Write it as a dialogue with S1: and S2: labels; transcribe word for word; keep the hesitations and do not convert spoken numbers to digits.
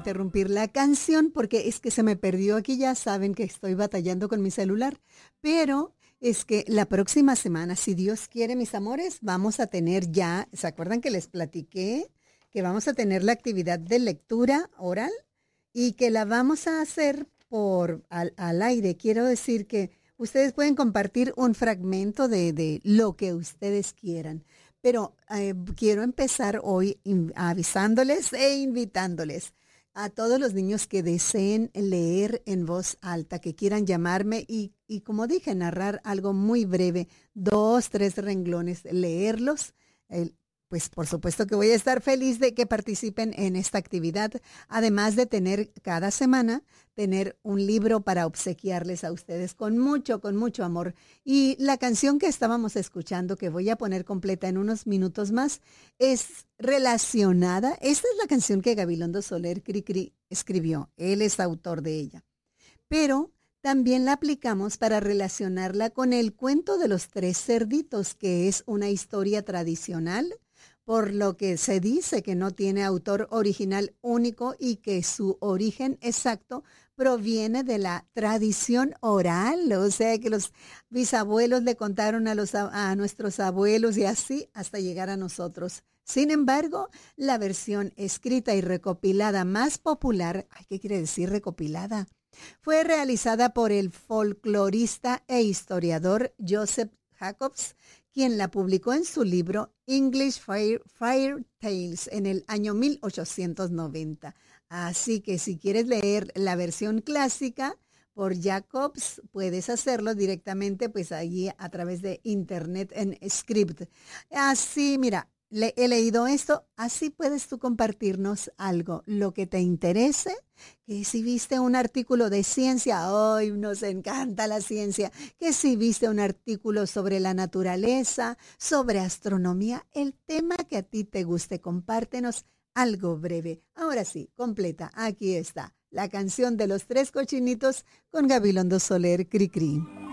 S1: interrumpir la canción porque es que se me perdió aquí, ya saben que estoy batallando con mi celular, pero es que la próxima semana, si Dios quiere, mis amores, vamos a tener ya, ¿se acuerdan que les platiqué que vamos a tener la actividad de lectura oral y que la vamos a hacer por al, al aire? Quiero decir que ustedes pueden compartir un fragmento de, de lo que ustedes quieran. Pero eh, quiero empezar hoy in, avisándoles e invitándoles a todos los niños que deseen leer en voz alta, que quieran llamarme y, y como dije, narrar algo muy breve, dos, tres renglones, leerlos. El, pues por supuesto que voy a estar feliz de que participen en esta actividad, además de tener cada semana, tener un libro para obsequiarles a ustedes con mucho, con mucho amor. Y la canción que estábamos escuchando, que voy a poner completa en unos minutos más, es relacionada. Esta es la canción que Gabilondo Soler Cri Cri escribió. Él es autor de ella. Pero también la aplicamos para relacionarla con el cuento de los tres cerditos, que es una historia tradicional, por lo que se dice que no tiene autor original único y que su origen exacto proviene de la tradición oral, o sea que los bisabuelos le contaron a, los, a nuestros abuelos y así hasta llegar a nosotros. Sin embargo, la versión escrita y recopilada más popular, ay, ¿qué quiere decir recopilada? Fue realizada por el folclorista e historiador Joseph Jacobs, quien la publicó en su libro English Fairy, Fairy Tales en el año mil ochocientos noventa. Así que si quieres leer la versión clásica por Jacobs, puedes hacerlo directamente pues allí a través de internet en Script. Así, mira, le, he leído esto, así puedes tú compartirnos algo, lo que te interese, que si viste un artículo de ciencia, hoy nos encanta la ciencia, que si viste un artículo sobre la naturaleza, sobre astronomía, el tema que a ti te guste, compártenos algo breve. Ahora sí, completa, aquí está, la canción de los tres cochinitos con Gabilondo Soler Cri Cri.